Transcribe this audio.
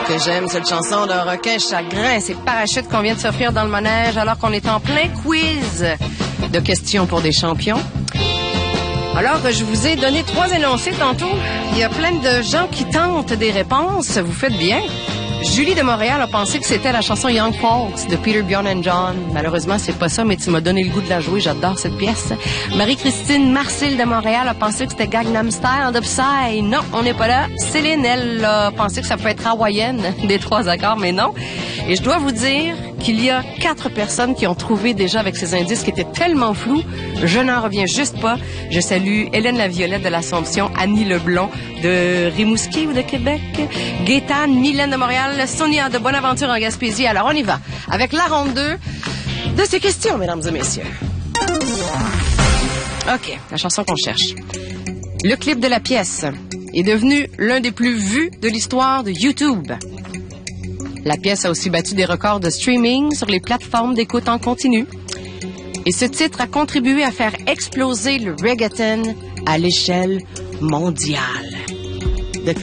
que j'aime cette chanson de Requin Chagrin. C'est Parachute qu'on vient de s'offrir dans le manège alors qu'on est en plein quiz de questions pour des champions. Alors, je vous ai donné 3 énoncés tantôt. Il y a plein de gens qui tentent des réponses. Vous faites bien. Julie de Montréal a pensé que c'était la chanson Young Folks de Peter, Bjorn and John. Malheureusement, c'est pas ça, mais tu m'as donné le goût de la jouer. J'adore cette pièce. Marie-Christine Marcille de Montréal a pensé que c'était Gangnam Style de Psy. Non, on n'est pas là. Céline, elle, a pensé que ça pouvait être hawaïenne des 3 accords, mais non. Et je dois vous dire qu'il y a 4 personnes qui ont trouvé déjà avec ces indices qui étaient tellement flous. Je n'en reviens juste pas. Je salue Hélène Laviolette de l'Assomption, Annie Leblond de Rimouski ou de Québec, Gaétane, Mylène de Montréal, Sonia de Bonaventure en Gaspésie. Alors, on y va avec la ronde 2 de ces questions, mesdames et messieurs. OK, la chanson qu'on cherche. Le clip de la pièce est devenu l'un des plus vus de l'histoire de YouTube. La pièce a aussi battu des records de streaming sur les plateformes d'écoute en continu. Et ce titre a contribué à faire exploser le reggaeton à l'échelle mondiale.